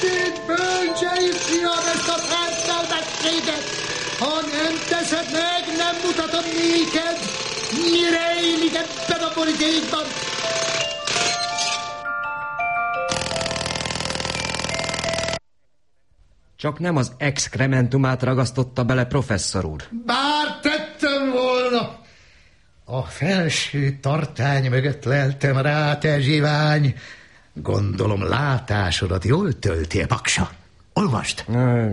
Mindig bölcsei, fiam, ezt a fertelmességet! Ha nem teszed meg, nem mutatom néked, mire élik ebben a borítékban! Csak nem az exkrementumát ragasztotta bele, professzor úr. Bár tettem volna! A felső tartány mögött leltem rá, te zsivány. Gondolom látásodat jól töltél, Paksa. Olvasd!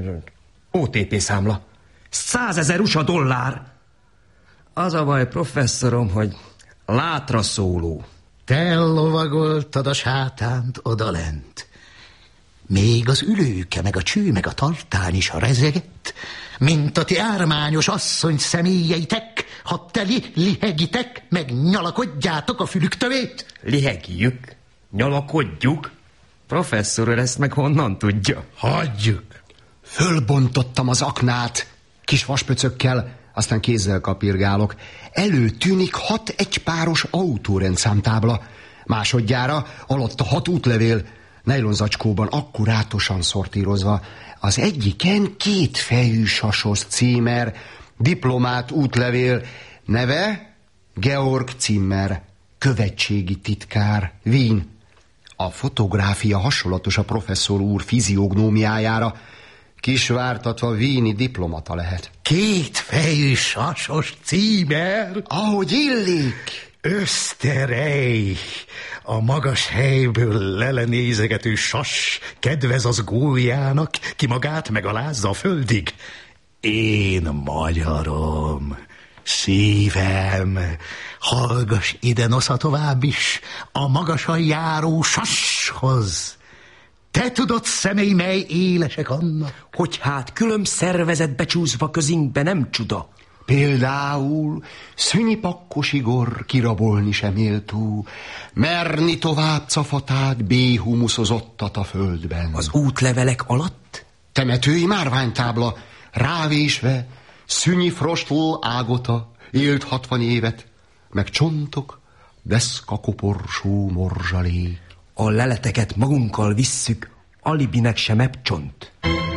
OTP számla. 100 000 USA dollár. Az a baj, professzorom, hogy látra szóló. Te lovagoltad a sátánt odalent. Még az ülőke, meg a cső, meg a tartány is a rezegett, mint a ti ármányos asszony személyeitek, ha te lihegitek, meg nyalakodjátok a fülük tövét. Lihegjük? Nyalakodjuk? Professzor úr, ezt meg honnan tudja? Hagyjuk. Fölbontottam az aknát, kis vaspöcökkel, aztán kézzel kapirgálok. Előtűnik 6 egypáros autórendszámtábla. Másodjára alatta 6 útlevél, nejlonzacskóban akkurátosan szortírozva. Az egyiken 2 fejű sasos címer, diplomát útlevél, neve Georg Zimmer, követségi titkár, Wien. A fotográfia hasonlatos a professzor úr fiziognómiájára, kisvártatva víni diplomata lehet. 2 fejű sasos címer? Ahogy illik. Öszterej! A magas helyből lelenézegető sas kedvez az góljának, ki magát megalázza a földig. Én magyarom, szívem, hallgass ide nosza tovább is, a magasan járó sashoz. Te tudod, személy, mely élesek annak? Hogy hát külön szervezetbe csúszva közünkbe nem csuda. Például Szünyi Pakkos Igor kirabolni sem éltó, merni tovább cafatát, béhumusozottat a földben. Az útlevelek alatt? Temetői márványtábla, rávésve, Szünyi Frostl Ágota, élt 60 évet, meg csontok, deszka koporsó morzsalék. A leleteket magunkkal visszük, alibinek sem ebb csont.